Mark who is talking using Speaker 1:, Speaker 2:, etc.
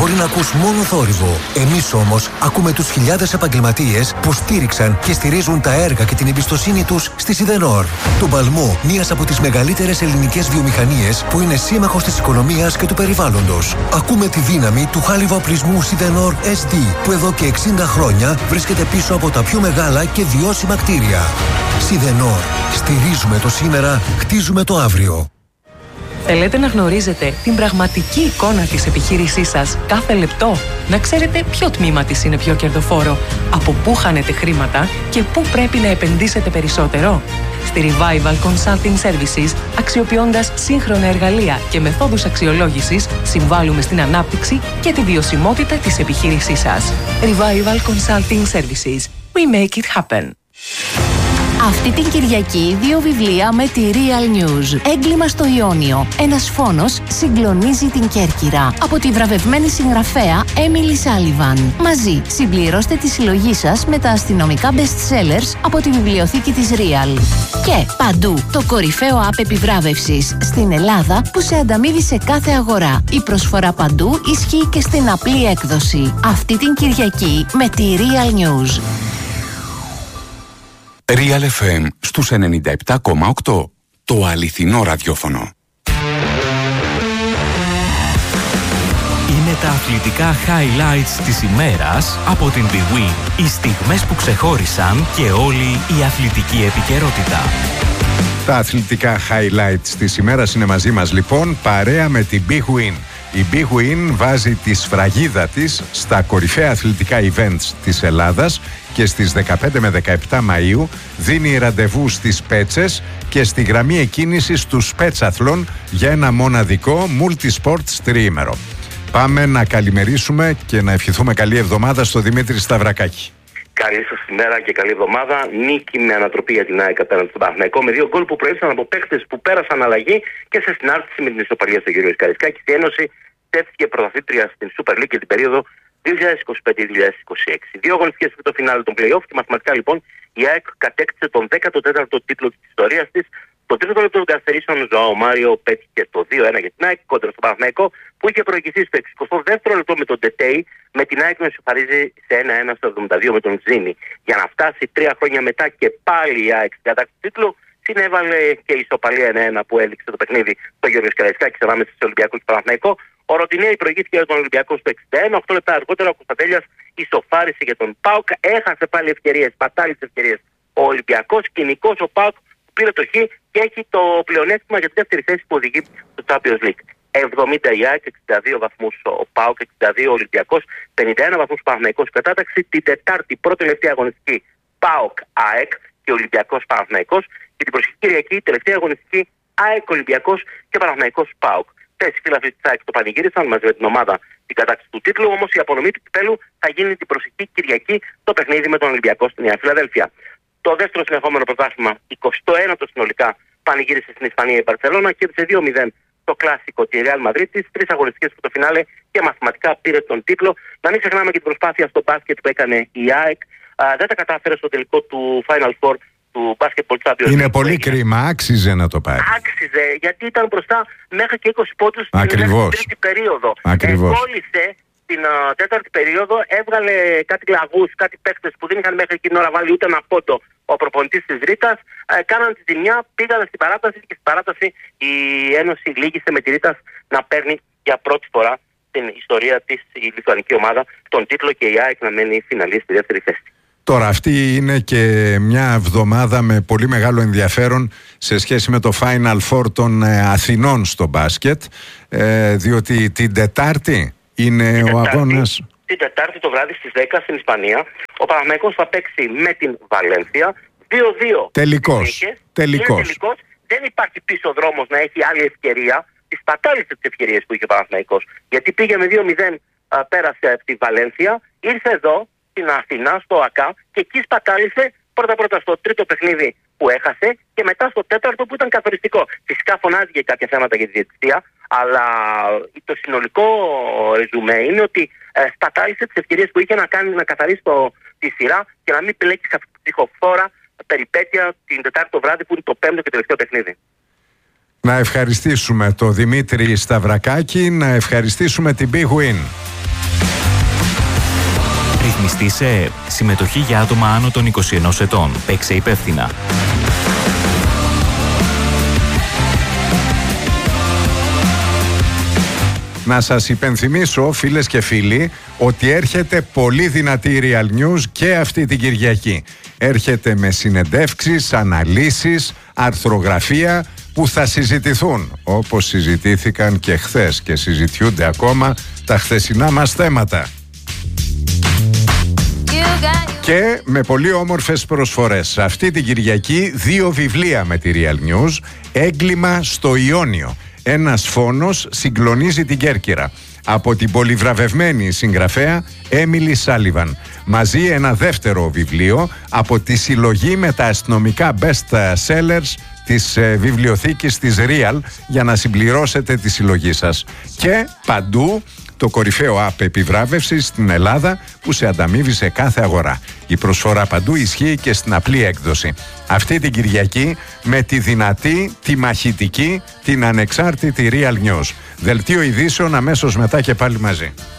Speaker 1: μπορεί να ακούς μόνο θόρυβο. Εμείς όμως ακούμε τους χιλιάδες επαγγελματίες που στήριξαν και στηρίζουν τα έργα και την εμπιστοσύνη τους στη Σιδενόρ. Τον παλμό μιας από τις μεγαλύτερες ελληνικές βιομηχανίες που είναι σύμμαχος της οικονομίας και του περιβάλλοντος. Ακούμε τη δύναμη του χάλιβα οπλισμού Σιδενόρ SD που εδώ και 60 χρόνια βρίσκεται πίσω από τα πιο μεγάλα και βιώσιμα κτίρια. Σιδενόρ. Στηρίζουμε το σήμερα, χτίζουμε το αύριο.
Speaker 2: Θέλετε να γνωρίζετε την πραγματική εικόνα της επιχείρησής σας κάθε λεπτό? Να ξέρετε ποιο τμήμα της είναι πιο κερδοφόρο, από πού χάνετε χρήματα και πού πρέπει να επενδύσετε περισσότερο? Στη Revival Consulting Services, αξιοποιώντας σύγχρονα εργαλεία και μεθόδους αξιολόγησης, συμβάλλουμε στην ανάπτυξη και τη βιωσιμότητα της επιχείρησής σας. Revival Consulting Services. We make it happen.
Speaker 3: Αυτή την Κυριακή 2 βιβλία με τη Real News. Έγκλημα στο Ιόνιο. Ένας φόνος συγκλονίζει την Κέρκυρα. Από τη βραβευμένη συγγραφέα Emily Sullivan. Μαζί συμπληρώστε τη συλλογή σας με τα αστυνομικά best sellers από τη βιβλιοθήκη της Real. Και παντού το κορυφαίο app επιβράβευσης στην Ελλάδα που σε ανταμείβει σε κάθε αγορά. Η προσφορά παντού ισχύει και στην απλή έκδοση. Αυτή την Κυριακή με τη Real News.
Speaker 4: Real FM στους 97,8. Το αληθινό ραδιόφωνο.
Speaker 5: Είναι τα αθλητικά highlights της ημέρας από την BWIN. Οι στιγμές που ξεχώρισαν και όλη η αθλητική επικαιρότητα.
Speaker 6: Τα αθλητικά highlights της ημέρας είναι μαζί μας λοιπόν, παρέα με την BWIN. Η BWIN βάζει τη σφραγίδα της στα κορυφαία αθλητικά events της Ελλάδας και στις 15 με 17 Μαΐου δίνει ραντεβού στις Πέτσες και στη γραμμή εκκίνησης του Σπέτσαθλον για ένα μοναδικό multi-sports τριήμερο. Πάμε να καλημερίσουμε και να ευχηθούμε καλή εβδομάδα στο Δημήτρη Σταυρακάκη.
Speaker 7: Καλή σας ημέρα και καλή εβδομάδα. Νίκη με ανατροπή για την ΑΕΚ απέναντι στον Παναθηναϊκό με 2 γκολ που προήλθαν από παίκτες που πέρασαν αλλαγή και σε συνάρτηση με την ισοπαλία στο Γεωργίου Καρισκάκη. Η Ένωση τέθηκε πρωταθλήτρια στην Super League για την περίοδο 2025-2026. 2 αγωνιστικές στο φινάλε των play-off και μαθηματικά λοιπόν η ΑΕΚ κατέκτησε τον 14ο τίτλο της ιστορίας της. Το τρίτο λεπτό των καθυστερήσεων, ο Ζωάο Μάριο πέτυχε το 2-1 για την ΑΕΚ κόντρα στον Παναθηναϊκό που είχε προηγηθεί στο 62ο λεπτό με τον Ντετέι, με την ΑΕΚ να ισοφαρίζει σε 1-1 στο 72 με τον Ζήνη. Για να φτάσει 3 χρόνια μετά και πάλι η ΑΕΚ στην κατάκτηση του τίτλου, συνέβαλε και η ισοπαλία 1-1 που έληξε το παιχνίδι στο Γεωργίου Καραϊσκάκη ανάμεσα σε Ολυμπιακό και Παναθηναϊκό. Ο Ροντινέη προηγήθηκε για τον Ολυμπιακό στο 61, 8 λεπτά αργότερα ο Κωνσταντέλιας ισοφάρισε για τον ΠΑΟΚ, έχασε πάλι ευκαιρίες, πατάλησε ευκαιρίες ο Ολυμπιακός, κοινικός ο ΠΑΟΚ πήρε το Χ και έχει το πλεονέκτημα για τη δεύτερη θέση που οδηγεί στο Champions League. 70 η ΑΕΚ, 62 βαθμούς ο ΠΑΟΚ, 62 ο Ολυμπιακός, 51 βαθμούς ο Παναθηναϊκός κατάταξη. Την Τετάρτη πρώτη τελευταία αγωνιστική ΠΑΟΚ ΑΕΚ και Ολυμπιακός Παναθηναϊκός και την προσεχή Κυριακή τελευταία αγωνιστική ΑΕΚ Ολυμπιακός και Παναθηναϊκός ΠΑΟΚ. 4 φίλαθλοι της ΑΕΚ το πανηγύρισαν μαζί με την ομάδα την κατάκτηση του τίτλου, όμως η απονομή του κυπέλου θα γίνει την προσεχή Κυριακή το παιχνίδι με τον Ολυμπιακό στη Νέα Φιλαδέλφια. Το δεύτερο συνεχόμενο πρωτάθλημα, 21ο συνολικά, πανηγύρισε στην Ισπανία η Μπαρσελόνα και σε 2-0 το κλασικό τη Real Madrid, 3 αγωνιστικές στο φινάλε και μαθηματικά πήρε τον τίτλο. Να μην ξεχνάμε και την προσπάθεια στο μπάσκετ που έκανε η ΑΕΚ. Δεν τα κατάφερε στο τελικό του Final Four του Basketball Champions.
Speaker 6: Είναι πολύ κρίμα, άξιζε να το πάρει.
Speaker 7: Άξιζε, γιατί ήταν μπροστά μέχρι και 20 πόντους στην τρίτη περίοδο. Κόλλησε την τέταρτη περίοδο, έβγαλε κάτι λαγούς, κάτι παίκτες που δεν είχαν μέχρι εκείνη την ώρα βάλει ούτε ένα πόντο ο προπονητής της Ρήτας. Κάναν τη ζημιά, πήγαν στην παράταση και στην παράταση η Ένωση λύγησε με τη Ρήτας να παίρνει για πρώτη φορά στην ιστορία της η λιθουανική ομάδα τον τίτλο και η ΑΕΚ να μένει φιναλίστ στη δεύτερη θέση.
Speaker 6: Τώρα αυτή είναι και μια εβδομάδα με πολύ μεγάλο ενδιαφέρον σε σχέση με το Final Four των Αθηνών στο μπάσκετ, διότι την Τετάρτη είναι ο αγώνας.
Speaker 7: Την Τετάρτη το βράδυ στις 10 στην Ισπανία ο Παναθηναϊκός θα παίξει με την Βαλένθια 2-2.
Speaker 6: Τελικός.
Speaker 7: Δεν υπάρχει πίσω δρόμος να έχει άλλη ευκαιρία. Τις πατάλησε τις ευκαιρίες που είχε ο Παναθηναϊκός. Γιατί πήγε με 2-0, πέρασε από τη Βαλένθια, ήρθε εδώ στην Αθηνά, στο ΑΚΑ και εκεί σπατάλησε πρώτα στο τρίτο παιχνίδι που έχασε και μετά στο τέταρτο που ήταν καθοριστικό. Φυσικά φωνάζει για κάποια θέματα για τη διαιτησία, αλλά το συνολικό ρεζουμέ είναι ότι σπατάλησε τις ευκαιρίες που είχε να κάνει να καθαρίσει τη σειρά και να μην πλέξει σε αυτή τη ψυχοφόρα περιπέτεια την Τετάρτη το βράδυ που είναι το πέμπτο και τελευταίο παιχνίδι.
Speaker 6: Να ευχαριστήσουμε τον Δημήτρη Σταυρακάκη, να ευχαριστήσουμε την BWIN.
Speaker 5: ρυθμιστή σε ΕΕΠ. Συμμετοχή για άτομα άνω των 21 ετών. Παίξε υπεύθυνα.
Speaker 6: Να σας υπενθυμίσω, φίλες και φίλοι, ότι έρχεται πολύ δυνατή Real News και αυτή την Κυριακή. Έρχεται με συνεντεύξεις, αναλύσεις, αρθρογραφία που θα συζητηθούν, όπως συζητήθηκαν και χθες και συζητιούνται ακόμα τα χθεσινά μας θέματα. Και με πολύ όμορφες προσφορές. Αυτή την Κυριακή 2 βιβλία με τη Real News. Έγκλημα στο Ιόνιο. Ένας φόνος συγκλονίζει την Κέρκυρα. Από την πολυβραβευμένη συγγραφέα Έμιλι Σάλιβαν. Μαζί ένα δεύτερο βιβλίο από τη συλλογή με τα αστυνομικά best sellers της βιβλιοθήκης της Real, για να συμπληρώσετε τη συλλογή σας. Και παντού το κορυφαίο app επιβράβευσης στην Ελλάδα που σε ανταμείβει σε κάθε αγορά. Η προσφορά παντού ισχύει και στην απλή έκδοση. Αυτή την Κυριακή με τη δυνατή, τη μαχητική, την ανεξάρτητη Real News. Δελτίο ειδήσεων αμέσως μετά και πάλι μαζί.